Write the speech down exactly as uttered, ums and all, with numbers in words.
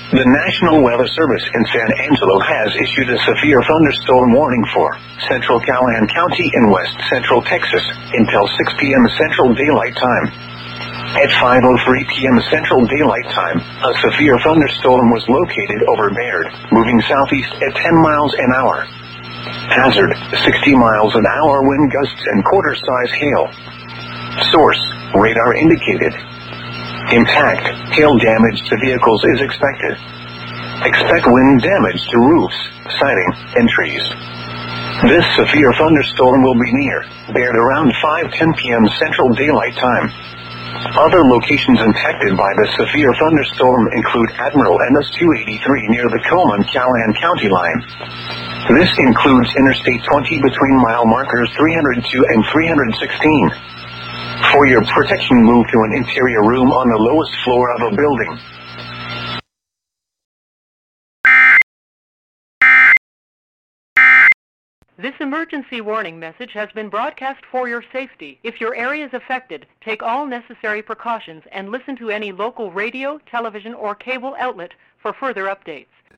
The National Weather Service in San Angelo has issued a severe thunderstorm warning for central Callahan County in west central Texas until six p.m. Central Daylight Time. At five oh three p.m. Central Daylight Time, a severe thunderstorm was located over Baird, moving southeast at ten miles an hour. Hazard, sixty miles an hour wind gusts and quarter-size hail. Source, radar indicated. Impact, hail damage to vehicles is expected. Expect wind damage to roofs, siding, and trees. This severe thunderstorm will be near Baird around five ten p.m. Central Daylight Time. Other locations impacted by the severe thunderstorm include Admiral M S two eighty-three near the Coleman-Callahan County line. This includes Interstate twenty between mile markers three hundred two and three hundred sixteen. For your protection, move to an interior room on the lowest floor of a building. This emergency warning message has been broadcast for your safety. If your area is affected, take all necessary precautions and listen to any local radio, television, or cable outlet for further updates.